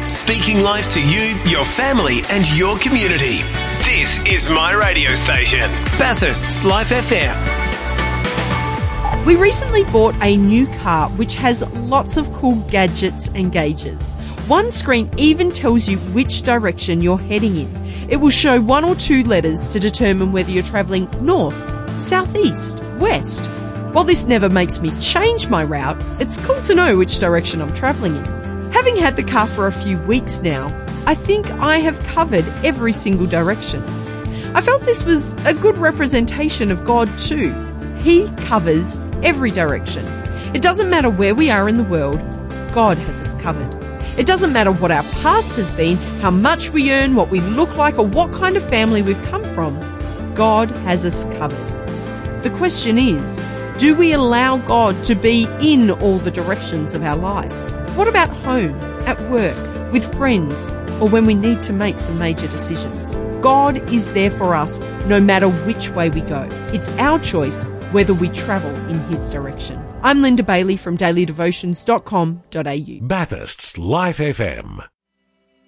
Speaking life to you, your family and your community. This is my radio station, Bathurst's Life FM. We recently bought a new car which has lots of cool gadgets and gauges. One screen even tells you which direction you're heading in. It will show 1 or 2 letters to determine whether you're travelling north, southeast, west. While this never makes me change my route, it's cool to know which direction I'm travelling in. Having had the car for a few weeks now, I think I have covered every single direction. I felt this was a good representation of God too. He covers every direction. It doesn't matter where we are in the world, God has us covered. It doesn't matter what our past has been, how much we earn, what we look like, or what kind of family we've come from. God has us covered. The question is, do we allow God to be in all the directions of our lives? What about home, at work, with friends, or when we need to make some major decisions? God is there for us no matter which way we go. It's our choice whether we travel in His direction. I'm Linda Bailey from dailydevotions.com.au. Bathurst's Life FM.